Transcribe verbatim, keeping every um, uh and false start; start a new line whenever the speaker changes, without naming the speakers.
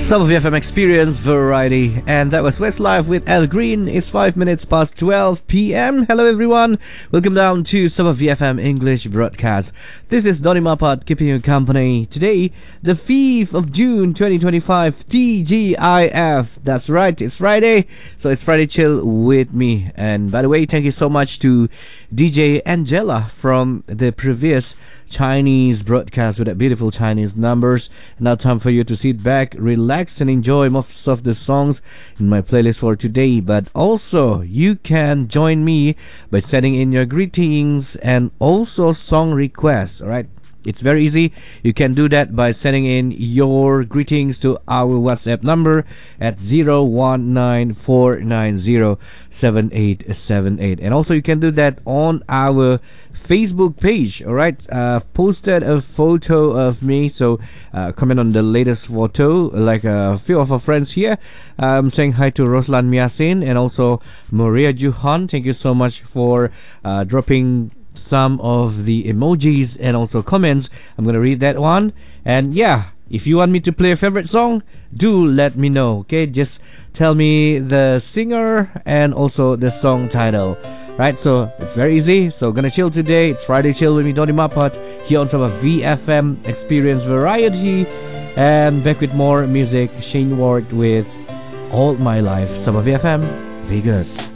Some of F M Experience Variety, and that was Westlife with Al Green. It's five minutes past twelve p.m. Hello everyone, welcome down to Some of F M English broadcast. This is Donny Mapat keeping you company. Today, the fifth of June twenty twenty-five, T G I F. That's right, it's Friday, so it's Friday Chill with me. And by the way, thank you so much to D J Angela from the previous Chinese broadcast with that beautiful Chinese numbers. Now time for you to sit back, relax and enjoy most of the songs in my playlist for today. But also you can join me by sending in your greetings and also song requests. Alright, it's very easy. You can do that by sending in your greetings to our WhatsApp number at zero one nine four nine zero seven eight seven eight. And also you can do that on our Facebook page. Alright, uh, I've posted a photo of me, so uh, comment on the latest photo, like a few of our friends here. Um, saying hi to Roslan Miasin and also Maria Juhan. Thank you so much for uh, dropping some of the emojis and also comments. I'm gonna read that one. And yeah, if you want me to play a favorite song, do let me know. Okay, just tell me the singer and also the song title. Right, so it's very easy. So gonna chill today. It's Friday Chill with me, Donny Mapat, here on some of V F M Experience Variety. And back with more music. Shane Ward with All My Life. Some of V F M. Very good.